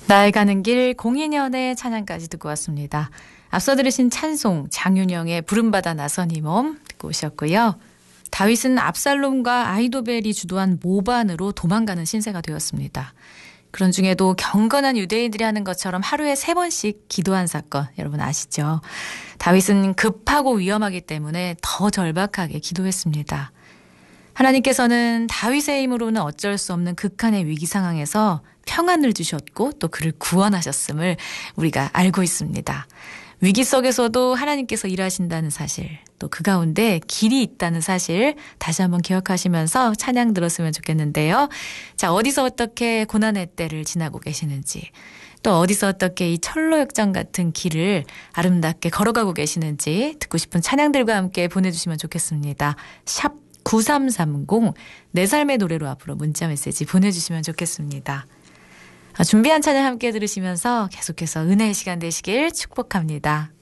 나의 가는 길 공인연의 찬양까지 듣고 왔습니다. 앞서 들으신 찬송 장윤영의 부름받아 나선 이 몸 듣고 오셨고요. 다윗은 압살롬과 아히도벨이 주도한 모반으로 도망가는 신세가 되었습니다. 그런 중에도 경건한 유대인들이 하는 것처럼 하루에 3번씩 기도한 사건 여러분 아시죠? 다윗은 급하고 위험하기 때문에 더 절박하게 기도했습니다. 하나님께서는 다윗의 힘으로는 어쩔 수 없는 극한의 위기 상황에서 평안을 주셨고 또 그를 구원하셨음을 우리가 알고 있습니다. 위기 속에서도 하나님께서 일하신다는 사실, 또 그 가운데 길이 있다는 사실 다시 한번 기억하시면서 찬양 들었으면 좋겠는데요. 자, 어디서 어떻게 고난의 때를 지나고 계시는지, 또 어디서 어떻게 이 철로역정 같은 길을 아름답게 걸어가고 계시는지 듣고 싶은 찬양들과 함께 보내주시면 좋겠습니다. 샵 9330 내 삶의 노래로 앞으로 문자 메시지 보내주시면 좋겠습니다. 준비한 찬양 함께 들으시면서 계속해서 은혜의 시간 되시길 축복합니다.